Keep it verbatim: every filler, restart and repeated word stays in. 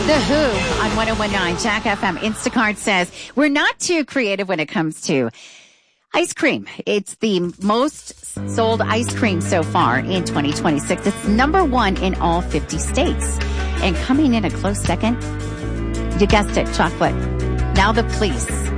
The Who on one oh one point nine Jack F M. Instacart says, we're not too creative when it comes to ice cream. It's the most sold ice cream so far in twenty twenty-six. It's number one in all fifty states. And coming in a close second, you guessed it, chocolate. Now the police